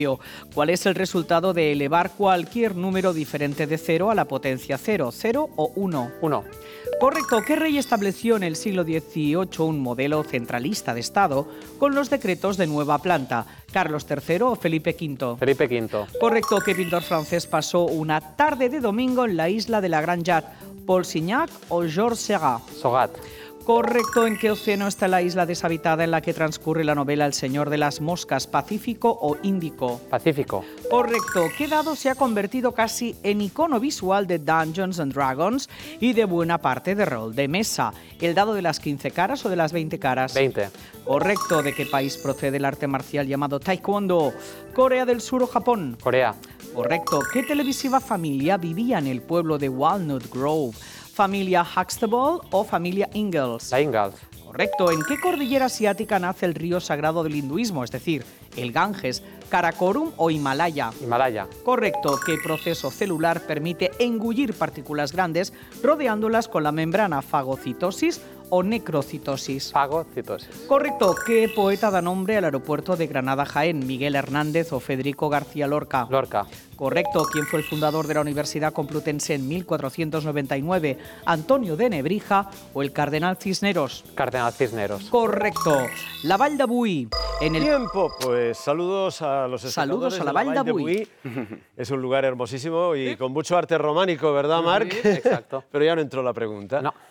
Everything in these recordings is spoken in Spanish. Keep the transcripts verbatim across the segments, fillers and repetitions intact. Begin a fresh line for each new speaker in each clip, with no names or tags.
¿Cuál es el resultado de elevar cualquier número diferente de cero a la potencia cero? ¿cero o uno?
uno.
Correcto. ¿Qué rey estableció en el siglo dieciocho un modelo centralista de Estado con los decretos de nueva planta? ¿Carlos tercero o Felipe quinto?
Felipe quinto.
Correcto. ¿Qué pintor francés pasó una tarde de domingo en la isla de la Gran Jatte? ¿Paul Signac o Georges Seurat?
Sogat.
Correcto. ¿En qué océano está la isla deshabitada en la que transcurre la novela El Señor de las Moscas? ¿Pacífico o Índico?
Pacífico.
Correcto. ¿Qué dado se ha convertido casi en icono visual de Dungeons and Dragons y de buena parte de rol de mesa? ¿El dado de las quince caras o de las veinte caras?
veinte.
Correcto. ¿De qué país procede el arte marcial llamado Taekwondo? ¿Corea del Sur o Japón?
Corea.
Correcto. ¿Qué televisiva familia vivía en el pueblo de Walnut Grove? ¿Familia Huxtable o familia Ingalls?
La Ingalls.
Correcto. ¿En qué cordillera asiática nace el río sagrado del hinduismo, es decir, el Ganges, Karakorum o Himalaya?
Himalaya.
Correcto. ¿Qué proceso celular permite engullir partículas grandes rodeándolas con la membrana? ¿Fagocitosis o necrocitosis?
Fagocitosis.
Correcto. ¿Qué poeta da nombre al aeropuerto de Granada-Jaén? ¿Miguel Hernández o Federico García Lorca?
Lorca.
Correcto. ¿Quién fue el fundador de la Universidad Complutense en mil cuatrocientos noventa y nueve? ¿Antonio de Nebrija o el Cardenal Cisneros?
Cardenal Cisneros.
Correcto. La Vall d'Avui. En el
Tiempo, pues saludos a los
Saludos
espectadores
a la
de
Vall d'Avui.
Es un lugar hermosísimo y con mucho arte románico, ¿verdad, Marc?
Sí, exacto.
Pero ya no entró la pregunta.
No.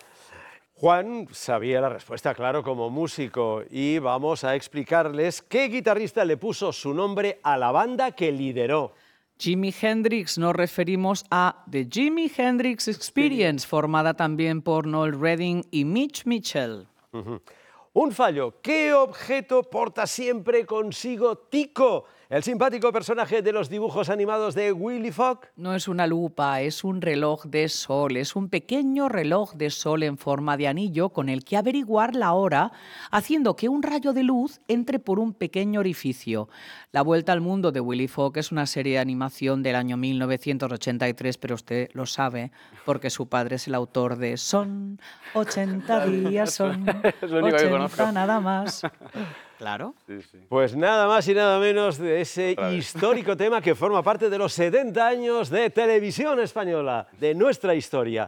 Juan sabía la respuesta, claro, como músico, y vamos a explicarles qué guitarrista le puso su nombre a la banda que lideró.
Jimi Hendrix, nos referimos a The Jimi Hendrix Experience, formada también por Noel Redding y Mitch Mitchell.
Uh-huh. Un fallo. ¿Qué objeto porta siempre consigo Tico, el simpático personaje de los dibujos animados de Willy Fogg?
No es una lupa, es un reloj de sol. Es un pequeño reloj de sol en forma de anillo con el que averiguar la hora, haciendo que un rayo de luz entre por un pequeño orificio. La Vuelta al Mundo de Willy Fogg es una serie de animación del año mil novecientos ochenta y tres, pero usted lo sabe porque su padre es el autor de Son ochenta días, son
Es lo único que conozco.
ochenta nada más. Claro.
Sí, sí.
Pues nada más y nada menos de ese histórico tema que forma parte de los setenta años de televisión española, de nuestra historia.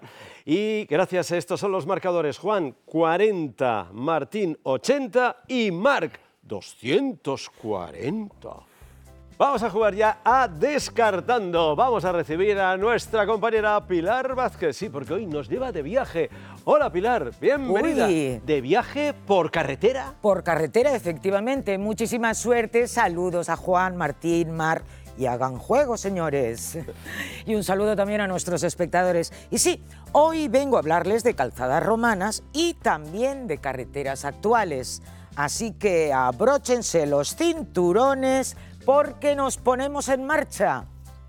Y gracias a estos son los marcadores. Juan, cuarenta, Martín, ochenta y Marc, doscientos cuarenta. Vamos a jugar ya a Descartando. Vamos a recibir a nuestra compañera Pilar Vázquez. Sí, porque hoy nos lleva de viaje. Hola Pilar, bienvenida.
Uy.
¿De viaje por carretera?
Por carretera, efectivamente. Muchísima suerte. Saludos a Juan, Martín, Mar y hagan juego, señores. Y un saludo también a nuestros espectadores. Y sí, hoy vengo a hablarles de calzadas romanas y también de carreteras actuales. Así que abróchense los cinturones porque nos ponemos en marcha.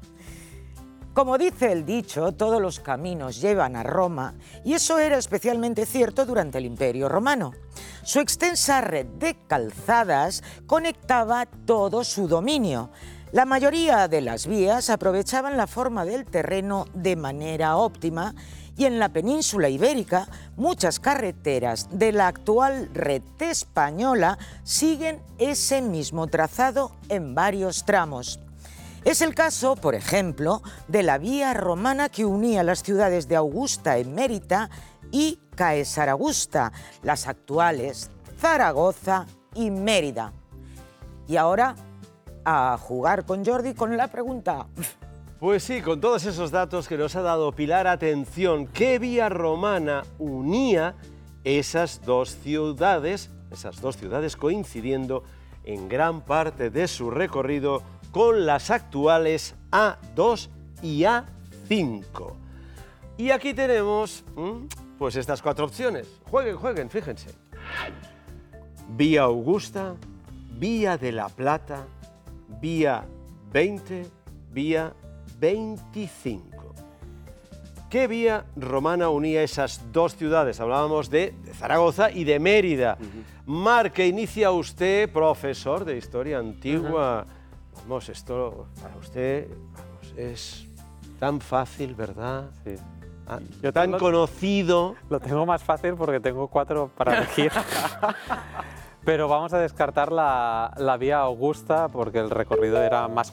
Como dice el dicho, todos los caminos llevan a Roma, y eso era especialmente cierto durante el Imperio Romano. Su extensa red de calzadas conectaba todo su dominio. La mayoría de las vías aprovechaban la forma del terreno de manera óptima, y en la península ibérica muchas carreteras de la actual red española siguen ese mismo trazado en varios tramos. Es el caso, por ejemplo, de la vía romana que unía las ciudades de Augusta Emérita y Caesaraugusta, las actuales Zaragoza y Mérida. Y ahora, a jugar con Jordi con la pregunta.
Pues sí, con todos esos datos que nos ha dado Pilar, atención, ¿qué vía romana unía esas dos ciudades, esas dos ciudades coincidiendo en gran parte de su recorrido con las actuales A dos y A cinco? Y aquí tenemos, pues estas cuatro opciones. Jueguen, jueguen, fíjense. Vía Augusta, Vía de la Plata, Vía veinte, Vía veinticinco. ¿Qué vía romana unía esas dos ciudades? Hablábamos de, de Zaragoza y de Mérida. Uh-huh. Marc, que inicia usted, profesor de Historia Antigua. Uh-huh. Vamos, esto para usted vamos, es tan fácil, ¿verdad?
Sí.
Ah,
Yo
tan
lo,
conocido.
Lo tengo más fácil porque tengo cuatro para elegir. pero vamos a descartar la, la vía Augusta porque el recorrido era más